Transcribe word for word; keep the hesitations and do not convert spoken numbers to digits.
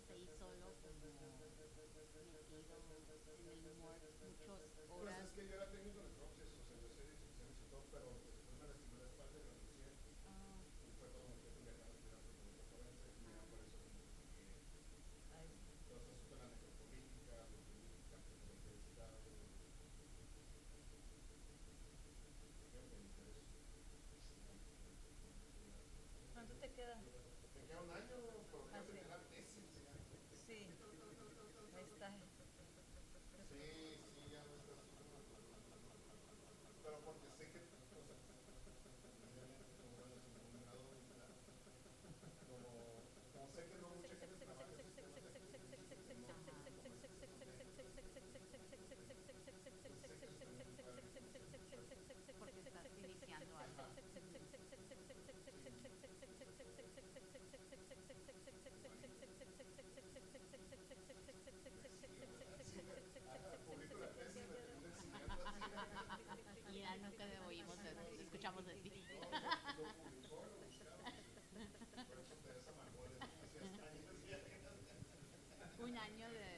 ahí solo como metido en el humor muchas Pues horas. es que yo era técnico en procesos, o sea, yo sé discusiones y todo, pero pues después me lastimé la espalda y renuncié. Ah, Y fue cuando me ofrecen viajar a estudiar antropología forense y ya por eso como que estudié a eso. todo este asunto de la necropolítica, biopolítica, antropología del Estado y, y creo que me intereso bastante en, en estudiar ¿Cuánto te queda? antropología. Me queda un año, pero Ah, fíjate, sí. me quedan meses ya. Sí, ahí está. Sí, sí, ya no está así como que muy... Pero porque sé que, o sea, obviamente como bueno, es un, un grado militar, como, como sé que no mucha gente trabaja en esos temas de aquí en México, no, Ajá. no me especialicé, entonces sé que estoy en un lugar difícil. Porque estás iniciando algo. Ajá, Ujú. sí, imagínate. Pues sí, ¿verdad? Sí, ajá, publico la tesis, la termino enseñando así. Y ya nunca de oímos, Sí, no, y, escuchamos de y, ti. no, lo, lo publicó, lo buscamos y fue con Teresa Margolis, ¿no? Así hasta años. Un año de,